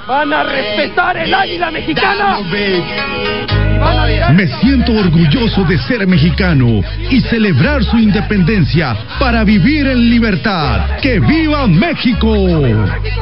van a respetar el águila mexicana. Me siento orgulloso de ser mexicano y celebrar su independencia para vivir en libertad. ¡Que viva México!